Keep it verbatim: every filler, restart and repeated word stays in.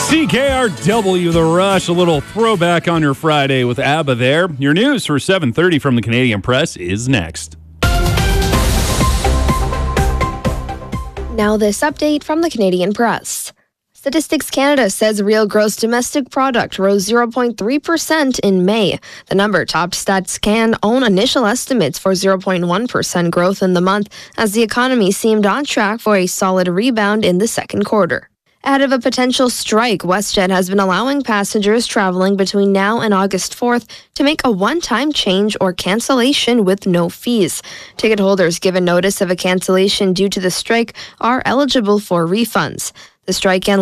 C K R W, The Rush, a little throwback on your Friday with ABBA there. Your news for seven thirty from the Canadian Press is next. Now this update from the Canadian Press. Statistics Canada says real gross domestic product rose zero point three percent in May. The number topped StatsCan's own initial estimates for zero point one percent growth in the month, as the economy seemed on track for a solid rebound in the second quarter. Ahead of a potential strike, WestJet has been allowing passengers traveling between now and August fourth to make a one-time change or cancellation with no fees. Ticket holders given notice of a cancellation due to the strike are eligible for refunds. The strike and